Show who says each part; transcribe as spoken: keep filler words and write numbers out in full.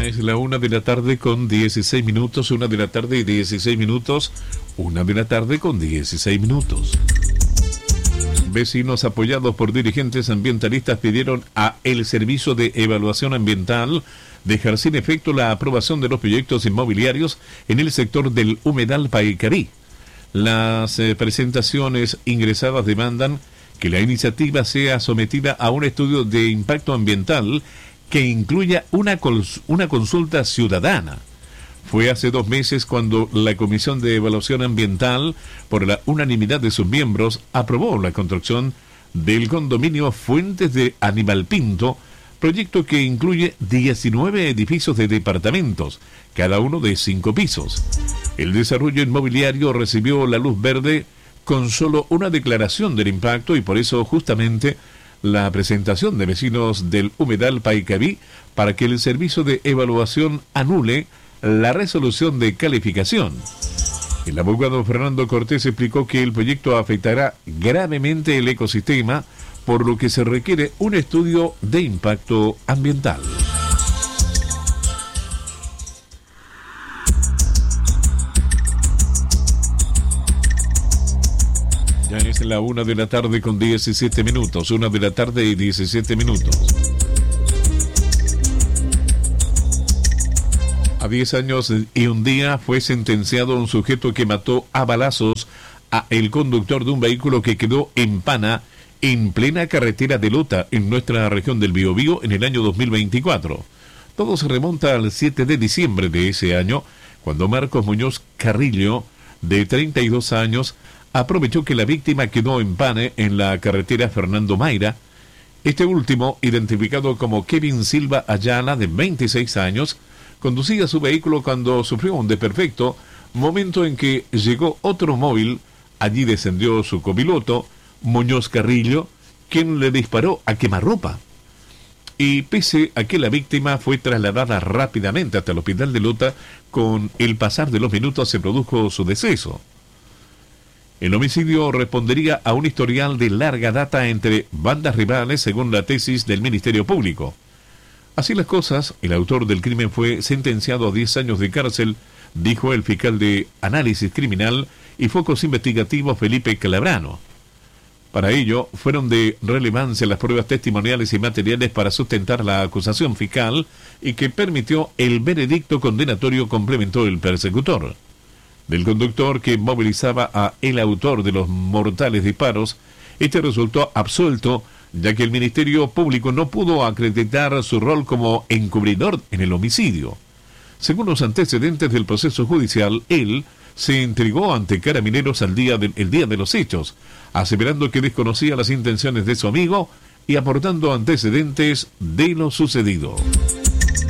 Speaker 1: es la una de la tarde con dieciséis minutos, una de la tarde y dieciséis minutos, una de la tarde con dieciséis minutos. Vecinos apoyados por dirigentes ambientalistas pidieron a el Servicio de Evaluación Ambiental dejar sin efecto la aprobación de los proyectos inmobiliarios en el sector del humedal Paicarí. Las eh, presentaciones ingresadas demandan que la iniciativa sea sometida a un estudio de impacto ambiental que incluya una, cons- una consulta ciudadana. Fue hace dos meses cuando la Comisión de Evaluación Ambiental, por la unanimidad de sus miembros, aprobó la construcción del condominio Fuentes de Animal Pinto, proyecto que incluye diecinueve edificios de departamentos, cada uno de cinco pisos. El desarrollo inmobiliario recibió la luz verde con solo una declaración del impacto y por eso justamente la presentación de vecinos del humedal Paicarí para que el servicio de evaluación anule la resolución de calificación. El abogado Fernando Cortés explicó que el proyecto afectará gravemente el ecosistema, por lo que se requiere un estudio de impacto ambiental. Ya es la una de la tarde con diecisiete minutos, una de la tarde y diecisiete minutos. A diez años y un día fue sentenciado un sujeto que mató a balazos a el conductor de un vehículo que quedó en Pana, en plena carretera de Lota, en nuestra región del Biobío, en el año dos mil veinticuatro. Todo se remonta al siete de diciembre de ese año, cuando Marcos Muñoz Carrillo, de treinta y dos años, aprovechó que la víctima quedó en Pane en la carretera Fernando Mayra. Este último, identificado como Kevin Silva Ayala, de veintiséis años, conducía su vehículo cuando sufrió un desperfecto, momento en que llegó otro móvil. Allí descendió su copiloto, Muñoz Carrillo, quien le disparó a quemarropa. Y pese a que la víctima fue trasladada rápidamente hasta el hospital de Lota, con el pasar de los minutos se produjo su deceso. El homicidio respondería a un historial de larga data entre bandas rivales, según la tesis del Ministerio Público. Así las cosas, el autor del crimen fue sentenciado a diez años de cárcel, dijo el fiscal de Análisis Criminal y Focos Investigativos Felipe Calabrano. Para ello, fueron de relevancia las pruebas testimoniales y materiales para sustentar la acusación fiscal y que permitió el veredicto condenatorio, complementó el persecutor. Del conductor que movilizaba a el autor de los mortales disparos, este resultó absuelto, ya que el Ministerio Público no pudo acreditar su rol como encubridor en el homicidio. Según los antecedentes del proceso judicial, él se entregó ante Carabineros al día de, el día de los hechos, aseverando que desconocía las intenciones de su amigo y aportando antecedentes de lo sucedido.